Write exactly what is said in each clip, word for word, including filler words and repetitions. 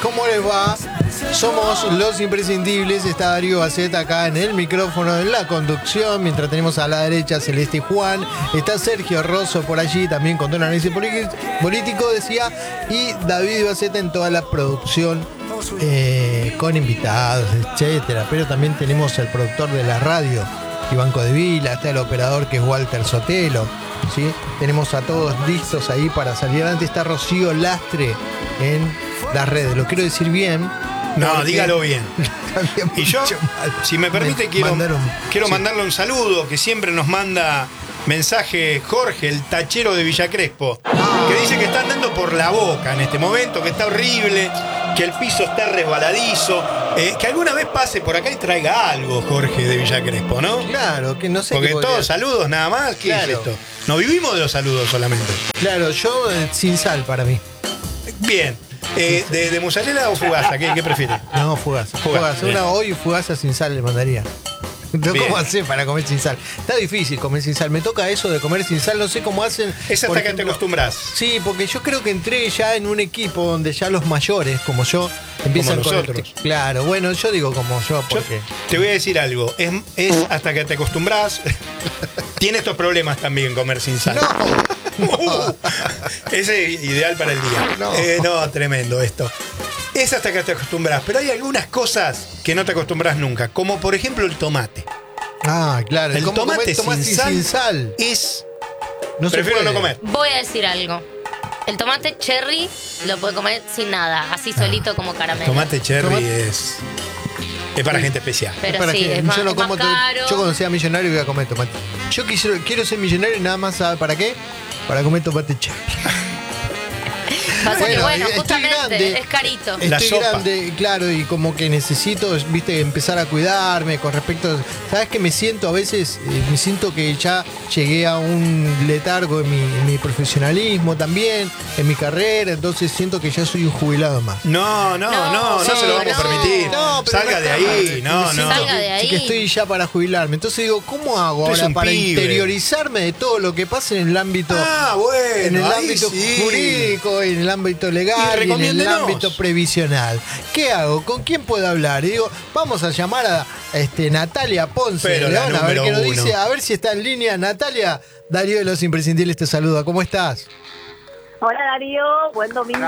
¿Cómo les va? Somos los imprescindibles. Está Darío Baceta acá en el micrófono, en la conducción, mientras tenemos a la derecha Celeste y Juan. Está Sergio Rosso por allí, también con todo el análisis político, decía, y David Baceta en toda la producción, eh, con invitados, etcétera. Pero también tenemos al productor de la radio, Iván Codevila, está el operador que es Walter Sotelo, ¿sí? Tenemos a todos listos ahí para salir adelante. Está Rocío Lastre en las redes, lo quiero decir bien. No, dígalo bien. Y yo, si me permite, me quiero, mandaron, quiero sí. mandarle un saludo, que siempre nos manda mensaje Jorge, el tachero de Villa Crespo, ah. que dice que está andando por la boca en este momento, que está horrible, que el piso está resbaladizo, eh, que alguna vez pase por acá y traiga algo, Jorge de Villa Crespo, ¿no? Claro, que no sé. Porque todos saludos nada más, ¿qué claro. es esto? No vivimos de los saludos solamente. Claro, yo eh, sin sal para mí. Bien. Eh, ¿De, de mozzarella o fugaza? ¿Qué, qué prefiere? No, fugaza. Fugaza. fugaza. Una hoy fugaza sin sal le mandaría. No, ¿cómo hacer para comer sin sal? Está difícil comer sin sal. Me toca eso de comer sin sal. No sé cómo hacen. Es hasta que te acostumbras. Sí, porque yo creo que entré ya en un equipo donde ya los mayores, como yo, empiezan como con nosotros. El... Claro, bueno, yo digo como yo, porque yo te voy a decir algo. Es, es hasta que te acostumbras. Tiene estos problemas también comer sin sal. No. Uh, ese es ideal para el día. No. Eh, no, tremendo esto. Es hasta que te acostumbras, pero hay algunas cosas que no te acostumbras nunca, como por ejemplo el tomate. Ah, claro. El tomate, tomate sin, sin, sal sin sal es... No Prefiero no comer. Voy a decir algo. El tomate cherry lo puede comer sin nada, así solito ah, como caramelo. Tomate cherry tomate. es... Es para sí. gente especial. Pero es para sí, gente. es más, yo, no es como más caro. Yo cuando sea millonario voy a comer tomate. Yo quisiera, quiero ser millonario y nada más, ¿sabe para qué? Para comer tomate cherry. Pasa bueno, que bueno, justamente grande, es carito. Estoy La sopa. grande, claro, y como que necesito, viste, empezar a cuidarme con respecto. ¿Sabes qué me siento a veces? Eh, me siento que ya llegué a un letargo en mi, en mi profesionalismo también, en mi carrera, entonces siento que ya soy un jubilado más. No, no, no, no, no, no se lo vamos no. a permitir. No, salga no de ahí, no, no. Salga de ahí. Que estoy ya para jubilarme. Entonces digo, ¿cómo hago ahora para pibe. interiorizarme de todo lo que pasa en el ámbito, ah, bueno, en el ámbito sí. jurídico, en el ámbito legal y, y en el ámbito previsional? ¿Qué hago? ¿Con quién puedo hablar? Y digo, vamos a llamar a este, Natalia Ponce Pero León, a ver qué nos uno. dice, a ver si está en línea. Natalia, Darío de los Imprescindibles te saluda. ¿Cómo estás? Hola Darío, buen domingo.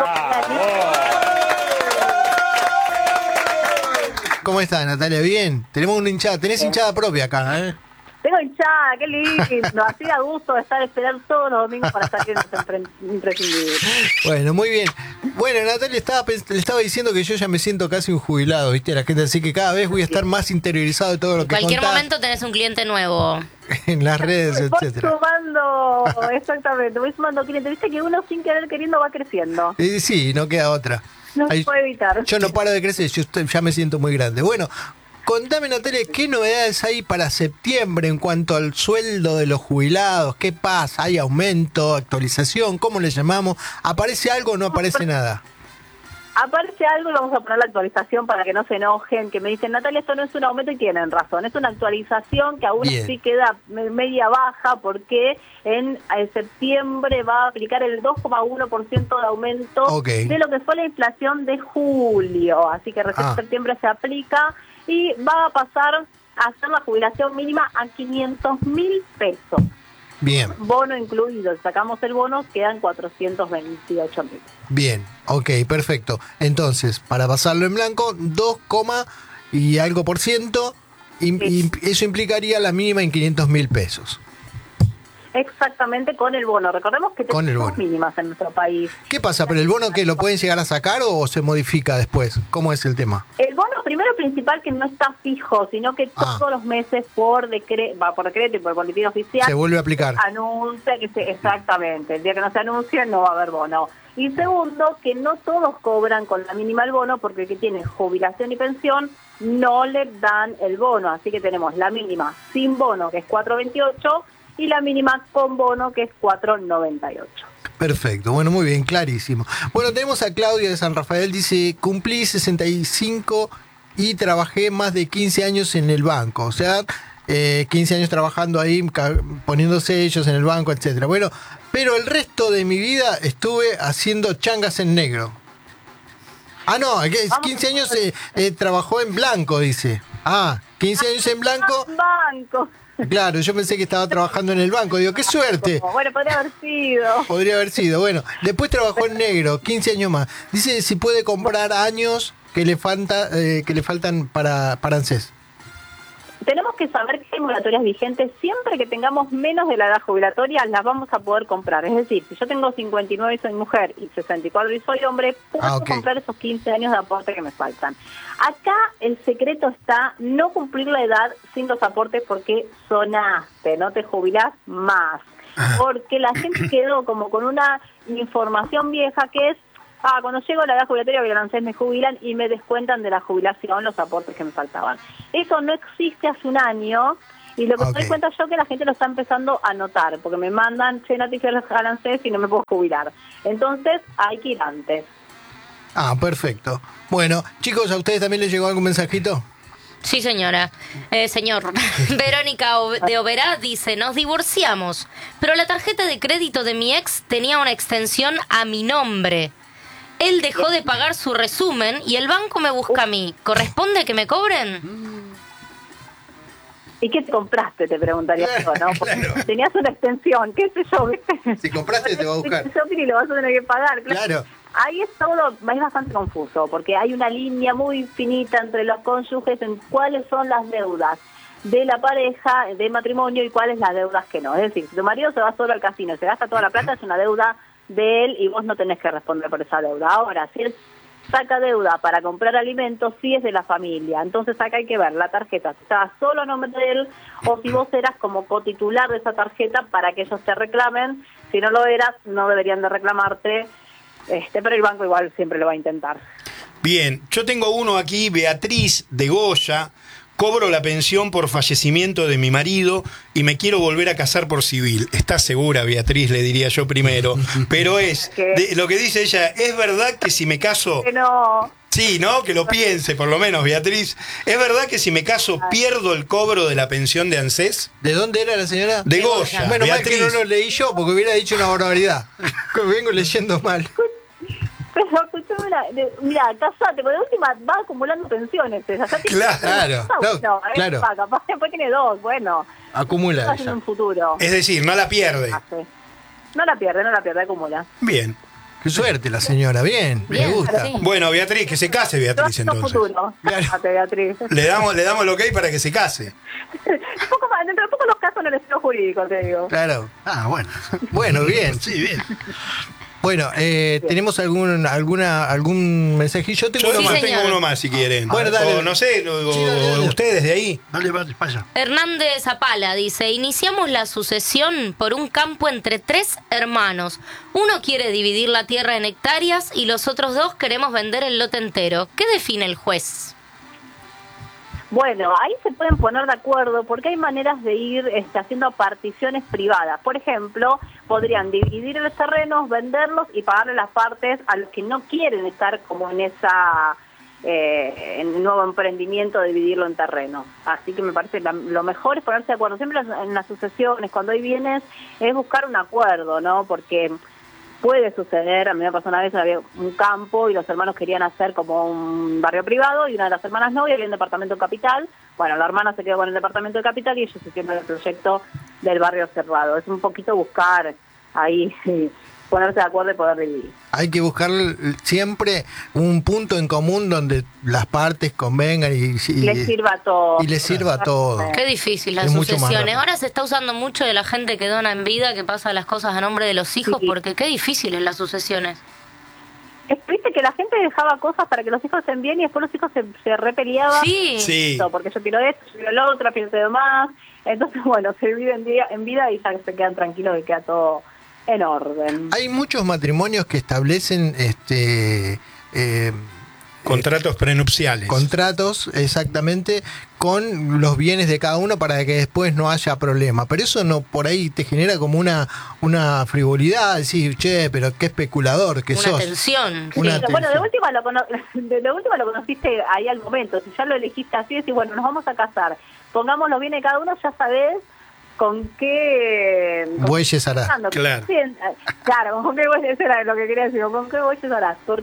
¿Cómo estás, Natalia? ¿Bien? Tenemos una hinchada, tenés ¿Eh? hinchada propia acá, ¿eh? Tengo hinchada, qué lindo. Así da gusto de estar esperando todos los domingos para estar en los Imprescindibles. Bueno, muy bien. Bueno, Natalia, estaba, le estaba diciendo que yo ya me siento casi un jubilado, ¿viste? La gente, así que cada vez voy a estar más interiorizado de todo lo que En cualquier contás. momento tenés un cliente nuevo. En las redes, voy etcétera. sumando, exactamente, voy sumando clientes. Viste que uno sin querer queriendo va creciendo. Y sí, no queda otra. No se puede evitar. Yo no paro de crecer, yo estoy, ya me siento muy grande. Bueno, contame, Natalia, ¿qué novedades hay para septiembre en cuanto al sueldo de los jubilados? ¿Qué pasa? ¿Hay aumento, actualización? ¿Cómo le llamamos? ¿Aparece algo o no aparece nada? Aparece algo y vamos a poner la actualización para que no se enojen, que me dicen, Natalia, esto no es un aumento, y tienen razón. Es una actualización que aún así queda media baja porque en septiembre va a aplicar el dos coma uno por ciento de aumento okay. de lo que fue la inflación de julio. Así que recién en ah. septiembre se aplica y va a pasar a hacer la jubilación mínima a quinientos mil pesos. Bien. Bono incluido. Sacamos el bono, quedan cuatrocientos veintiocho mil. Bien, ok, perfecto. Entonces, para pasarlo en blanco, dos, y algo por ciento, y, sí. y eso implicaría la mínima en quinientos mil pesos. Exactamente, con el bono. Recordemos que tenemos mínimas en nuestro país. ¿Qué pasa? ¿Pero el bono que lo pueden llegar a sacar o se modifica después? ¿Cómo es el tema? El bono, primero principal, que no está fijo, sino que ah. todos los meses por decreto, va por decreto y por boletín oficial, se vuelve a aplicar. Anuncia que se, exactamente, el día que no se anuncie no va a haber bono. Y segundo, que no todos cobran con la mínima el bono, porque el que tiene jubilación y pensión no le dan el bono. Así que tenemos la mínima sin bono, que es cuatro veintiocho, y la mínima con bono, que es cuatro noventa y ocho. Perfecto, bueno, muy bien, clarísimo. Bueno, tenemos a Claudia de San Rafael, dice, cumplí sesenta y cinco y trabajé más de quince años en el banco, o sea, eh, quince años trabajando ahí, poniendo sellos en el banco, etcétera. Bueno, pero el resto de mi vida estuve haciendo changas en negro. Ah, no, quince años eh, eh, trabajó en blanco, dice. Ah, quince años en blanco. Banco. Claro, yo pensé que estaba trabajando en el banco. Digo, qué suerte. Bueno, podría haber sido. Podría haber sido. Bueno, después trabajó en negro, quince años más. Dice si puede comprar años que le falta, eh, que le faltan para, para ANSES. Tenemos que saber que hay moratorias vigentes. Siempre que tengamos menos de la edad jubilatoria, las vamos a poder comprar. Es decir, si yo tengo cincuenta y nueve y soy mujer y sesenta y cuatro y soy hombre, puedo ah, okay. comprar esos quince años de aporte que me faltan. Acá el secreto está no cumplir la edad sin los aportes porque sonaste, no te jubilás más. Porque la gente quedó como con una información vieja que es, ah, cuando llego a la edad jubilatoria, voy a ANSES, me jubilan y me descuentan de la jubilación los aportes que me faltaban. Eso no existe hace un año y lo que okay. me doy cuenta yo que la gente lo está empezando a notar, porque me mandan, che, no te hicieron al ANSES y no me puedo jubilar. Entonces hay que ir antes. Ah, perfecto. Bueno, chicos, ¿a ustedes también les llegó algún mensajito? Sí, señora. Eh, señor, Verónica de Oberá dice, nos divorciamos, pero la tarjeta de crédito de mi ex tenía una extensión a mi nombre. Él dejó de pagar su resumen y el banco me busca a mí. ¿Corresponde que me cobren? ¿Y qué te compraste? Te preguntaría yo, ¿no? Porque claro. Tenías una extensión, qué sé yo, ¿viste? Si compraste te va a buscar. Shopping y lo vas a tener que pagar. Claro. claro. Ahí es todo, es bastante confuso, porque hay una línea muy finita entre los cónyuges en cuáles son las deudas de la pareja, de matrimonio, y cuáles las deudas que no. Es decir, si tu marido se va solo al casino y se gasta toda la plata, es una deuda de él y vos no tenés que responder por esa deuda. Ahora, si él saca deuda para comprar alimentos, sí es de la familia. Entonces acá hay que ver la tarjeta, si estaba solo a nombre de él o si vos eras como cotitular de esa tarjeta para que ellos te reclamen. Si no lo eras, no deberían de reclamarte, este, pero el banco igual siempre lo va a intentar. Bien, yo tengo uno aquí, Beatriz de Goya. Cobro la pensión por fallecimiento de mi marido y me quiero volver a casar por civil. ¿Estás segura, Beatriz? Le diría yo primero. Pero es, de, lo que dice ella, ¿es verdad que si me caso... Que no. Sí, ¿no? Que lo piense, por lo menos, Beatriz. ¿Es verdad que si me caso pierdo el cobro de la pensión de ANSES? ¿De dónde era la señora? De Goya. Bueno, Beatriz. mal que no lo leí yo, porque hubiera dicho una barbaridad. Vengo leyendo mal. Pero escuchame, mira, casate, porque de última va acumulando pensiones. Esa, claro, no, no, claro. Va, capaz después tiene dos, bueno. Acumula en un futuro. Es decir, no la pierde. No la pierde, no la pierde, acumula. Bien. Qué suerte la señora, bien, bien me gusta. Sí. Bueno, Beatriz, que se case Beatriz entonces. Futuro. Claro. Casate, Beatriz. Le damos, le damos el ok para que se case. Un poco más, dentro de poco los casos en el estilo jurídico, te digo. Claro. Ah, bueno. Bueno, bien. Sí, bien. Bueno, eh, ¿tenemos algún alguna algún mensajillo? Tengo Yo uno sí, más. tengo uno más si quieren. Bueno, dale. O no sé, o, sí, dale, dale. ustedes de ahí. Dale, vale, vaya. Hernández Zapala dice, iniciamos la sucesión por un campo entre tres hermanos. Uno quiere dividir la tierra en hectáreas y los otros dos queremos vender el lote entero. ¿Qué define el juez? Bueno, ahí se pueden poner de acuerdo porque hay maneras de ir este, haciendo particiones privadas. Por ejemplo, podrían dividir los terrenos, venderlos y pagarle las partes a los que no quieren estar como en esa eh, en el nuevo emprendimiento de dividirlo en terrenos. Así que me parece la, lo mejor es ponerse de acuerdo. Siempre en las sucesiones, cuando hay bienes, es buscar un acuerdo, ¿no? Porque puede suceder, a mí me pasó una vez, había un campo y los hermanos querían hacer como un barrio privado y una de las hermanas no, y había un departamento de capital. Bueno, la hermana se quedó con el departamento de capital y ellos se hicieron el proyecto del barrio cerrado. Es un poquito buscar ahí, ponerse de acuerdo y poder dividir. Hay que buscar siempre un punto en común donde las partes convengan y, y les sirva a todos. Y les sirva a todos. Qué difícil las Es mucho más sucesiones. rápido. Ahora se está usando mucho de la gente que dona en vida, que pasa las cosas a nombre de los hijos, Sí. porque qué difícil es las sucesiones. Es, Viste que la gente dejaba cosas para que los hijos estén bien y después los hijos se, se repeleaban. Sí. Sí. Porque yo quiero esto, yo quiero lo otro, pienso de más. Entonces, bueno, se vive en, día, en vida y ya se quedan tranquilos y queda todo en orden. Hay muchos matrimonios que establecen este eh, Contratos prenupciales. contratos exactamente con los bienes de cada uno para que después no haya problema. Pero eso no por ahí te genera como una una frivolidad, decir, che, pero qué especulador que Una sos. tensión. Una Sí. te- Bueno, de última, lo cono- de, de última lo conociste ahí al momento. Si ya lo elegiste así, decís, bueno, nos vamos a casar. Pongamos los bienes de cada uno, ya sabés con qué... con Bueyes qué harás. estás pasando. Claro. Sí, eh, claro, con qué bueyes harás, lo que quería decir, con qué bueyes harás. Porque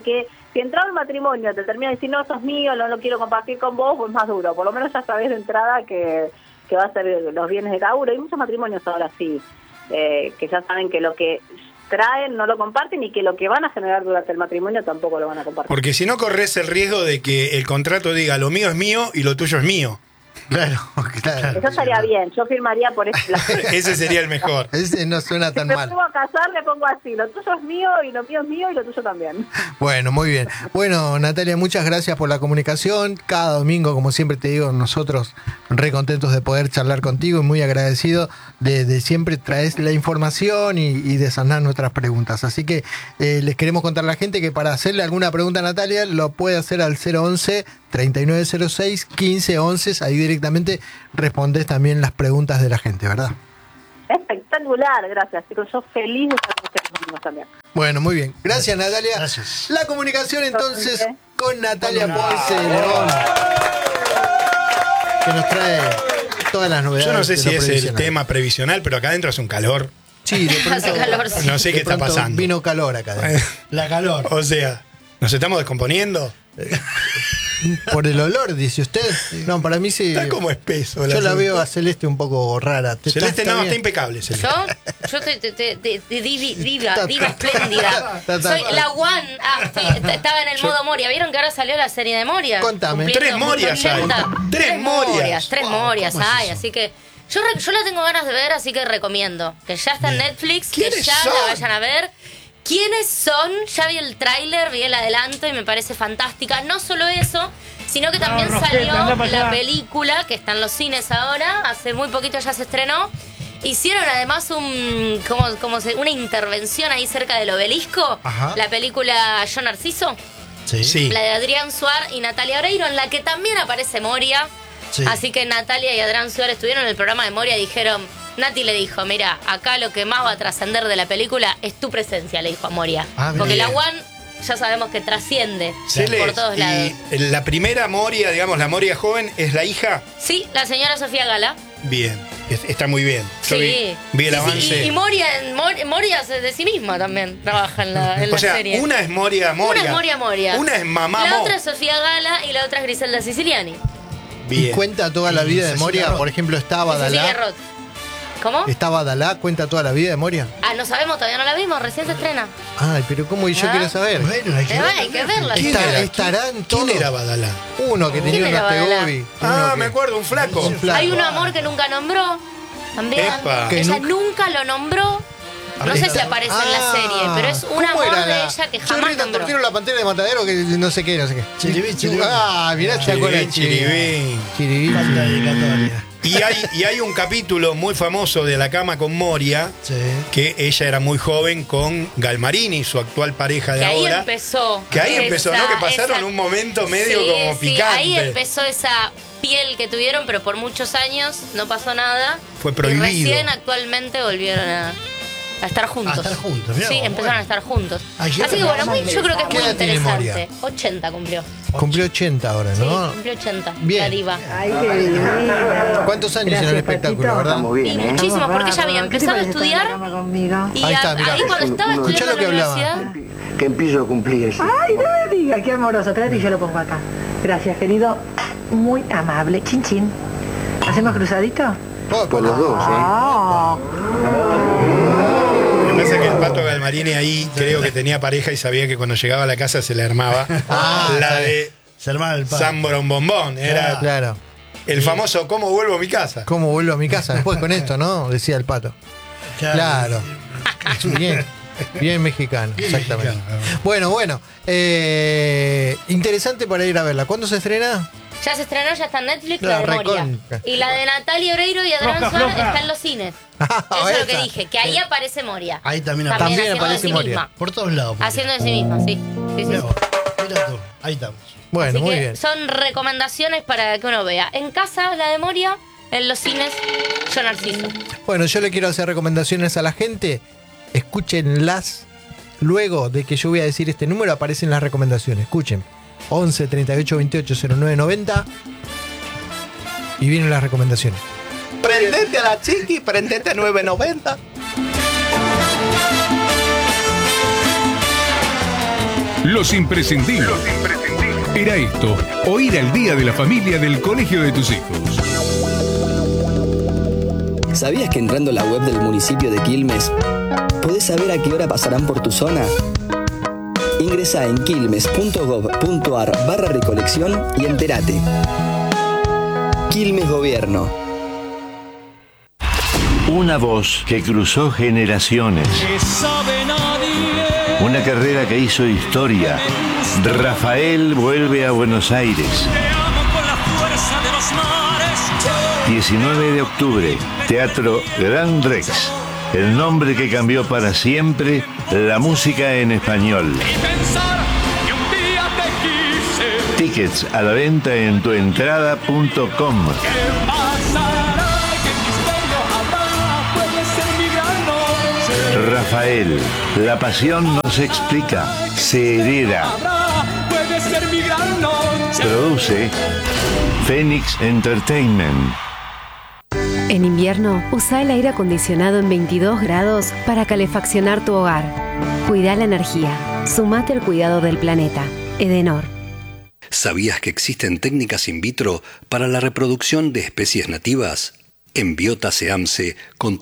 Si entrado el matrimonio te termina de decir, no, sos mío, no lo quiero compartir con vos, pues más duro. Por lo menos ya sabés de entrada que, que va a ser los bienes de cada uno. Hay muchos matrimonios ahora sí, eh, que ya saben que lo que traen no lo comparten y que lo que van a generar durante el matrimonio tampoco lo van a compartir. Porque si no corres el riesgo de que el contrato diga lo mío es mío y lo tuyo es mío. Claro, claro. Eso estaría bien, yo firmaría por ese lado. Ese sería el mejor. Ese no suena tan si mal. me pongo a casar, le pongo así, lo tuyo es mío y lo mío es mío y lo tuyo también. Bueno, muy bien. Bueno, Natalia, muchas gracias por la comunicación. Cada domingo, como siempre te digo, nosotros re contentos de poder charlar contigo y muy agradecido de, de siempre traer la información y, y de sanar nuestras preguntas. Así que eh, les queremos contar a la gente que para hacerle alguna pregunta a Natalia lo puede hacer al cero once, treinta y nueve cero seis, quince once. Ahí directamente respondes también las preguntas de la gente, ¿verdad? Espectacular, gracias. Chicos, yo feliz de estar con ustedes también. Bueno, muy bien. Gracias, Natalia. Gracias. La comunicación entonces Gracias. con Natalia Ponce de León, que nos trae todas las novedades. Yo no sé de si lo es el previsional. tema previsional, pero acá adentro hace un calor. Sí, de pronto, Hace calor, sí. No sé de qué está pronto pasando. Vino calor acá. adentro. La calor. O sea, ¿nos estamos descomponiendo? Por el olor, dice usted. No, para mí sí. Está como espeso. Yo la asunto. veo a Celeste un poco rara. Te- Celeste está- no, está está bien. impecable, Celeste. Yo, yo te, te, te, te- te- divi- diva, Ta- diva ta- espléndida. ta- ta- Soy la One. Ah, estoy- t- estaba en el modo Moria. ¿Vieron que ahora salió la serie de Moria? Contame. Cumpliendo Tres Morias hay. ochenta. Tres Morias. Tres Wow, Morias ¿cómo es hay. eso? Así que yo, re- yo la tengo ganas de ver, así que recomiendo. Que ya está en Netflix, que ¿Quiénes ya son? la vayan a ver. ¿Quiénes son? Ya vi el tráiler, vi el adelanto y me parece fantástica. No solo eso, sino que también No, Rosetta, salió anda para la allá. película, que está en los cines ahora, hace muy poquito ya se estrenó. Hicieron además un como, como se, una intervención ahí cerca del obelisco. Ajá. La película Yo Narciso, Sí. Sí. la de Adrián Suar y Natalia Oreiro, en la que también aparece Moria. Sí. Así que Natalia y Adrián Suar estuvieron en el programa de Moria y dijeron... Nati le dijo, mira, acá lo que más va a trascender de la película es tu presencia, le dijo a Moria. Ah, Porque bien. la One ya sabemos que trasciende Celeste, por todos lados. y la primera Moria, digamos, la Moria joven, ¿es la hija? Sí, la señora Sofía Gala. Bien, es- está muy bien. Yo Sí. vi, vi el Sí, sí, avance. Y, y Moria, Mor- Moria se- de sí misma también trabaja en la, en O la sea, serie. una es Moria Moria. Una es Moria Moria. Una es Mamá La Mo. otra es Sofía Gala y la otra es Griselda Siciliani. Y Bien. cuenta toda la vida de Cecilia Moria. Roth. Por ejemplo, está Y Cecilia Badalá. Roth. ¿Cómo? Está Badalá, cuenta toda la vida de Moria. Ah, no sabemos, todavía no la vimos, recién se estrena. Ay, pero ¿cómo? Y yo Ah. quiero saber. Bueno, hay que, Eh, verla, hay que Netflix. verla. ¿Quién Está- era? estarán ¿Quién todos. era Badalá? Uno que tenía ¿Quién era una Badalá? Tegobi. Ah, uno me que- acuerdo, un flaco. Un flaco. Hay un amor que nunca nombró. También. Epa. Que Ella nunca- nunca lo nombró. No sé si aparece en la serie, pero es un Ah, ¿cómo amor era de la- ella que Yo jamás ahorita nombró. torcieron la pantera de Matadero que no sé qué, no sé qué. Chiribí, chiribí. Ah, mirá, te acuerdas. Chiribí, chiribí. Chiribí. Falta dedicatoria. Y hay, y hay un capítulo muy famoso de La cama con Moria, Sí. que ella era muy joven con Galmarini, su actual pareja de Que ahí ahora. empezó. Que ahí esa- empezó, ¿no? Que pasaron esa- un momento medio Sí, como sí, picante. ahí empezó esa piel que tuvieron, pero por muchos años no pasó nada. Fue prohibido. Y recién actualmente volvieron a, a estar juntos. A estar juntos, mirá Sí, vos, empezaron bueno. a estar juntos. Ay, yo Así que creo bueno, que muy- vamos yo creo que es ¿Qué muy edad tiene interesante. ochenta cumplió. Cumplió ochenta ahora, Sí, ¿no? cumplió ochenta. Bien. La diva. Ay, qué divina. ¿Cuántos años en el Gracias, espectáculo, Patito. verdad? Estamos bien, Y ¿eh? muchísimos, Vamos, porque ella había bárbaro. ¿Qué te empezado a parece estar en la estudiar cama conmigo? y Ahí está, a- mirá. ahí cuando estaba Escuchá estudiando lo en que la hablaba. universidad. Que empiezo a cumplir. ¿sí? Ay, no me digas, qué amoroso. Traete y yo lo pongo acá. Gracias, querido. Muy amable. Chin, chin. ¿Hacemos cruzadito? Oh, Por los dos, ¿eh? Ah. Lo que pasa es que el Pato Galmarini ahí creo que tenía pareja y sabía que cuando llegaba a la casa se le armaba Ah, la está de Se armaba el pan. San Bombón. Era Claro. el famoso ¿Cómo vuelvo a mi casa? ¿Cómo vuelvo a mi casa después con esto, no? Decía el pato. Claro. Bien. Bien mexicano, exactamente. mexicano, claro. Bueno, bueno. eh, interesante para ir a verla. ¿Cuándo se estrena? Ya se estrenó, ya está en Netflix, La la de Moria. recontra. Y la de Natalia Oreiro y Adrián Floja, Suárez floja. está en los cines. Eso es lo que Esa. dije, que ahí aparece Moria. Ahí también También, aparece. También haciendo aparece de sí Moria. misma. Por todos lados. porque- Haciendo de sí misma, sí. Sí, sí, Mirá sí. vos, mirá tú. Ahí estamos. Bueno, Así muy que bien. son recomendaciones para que uno vea. En casa, la de Moria, en los cines, Yo Narciso. Bueno, yo le quiero hacer recomendaciones a la gente. Escúchenlas. Luego de que yo voy a decir este número, aparecen las recomendaciones. Escuchen. once, treinta y ocho, veintiocho, cero nueve, noventa. Y vienen las recomendaciones. Prendete a la chiqui, prendete a nueve noventa. Los imprescindibles. Los imprescindibles. Era esto, o ir al día de la familia del colegio de tus hijos. ¿Sabías que entrando a la web del municipio de Quilmes podés saber a qué hora pasarán por tu zona? Ingresá en quilmes punto gov punto ar barra recolección y entérate. Quilmes Gobierno. Una voz que cruzó generaciones. Una carrera que hizo historia. Rafael vuelve a Buenos Aires. diecinueve de octubre, Teatro Gran Rex. El nombre que cambió para siempre la música en español. Tickets a la venta en tuentrada punto com. Rafael, la pasión no se explica, se hereda. Produce Phoenix Entertainment. En invierno, usa el aire acondicionado en veintidós grados para calefaccionar tu hogar. Cuida la energía. Sumate al cuidado del planeta. Edenor. ¿Sabías que existen técnicas in vitro para la reproducción de especies nativas? En Biota Seamse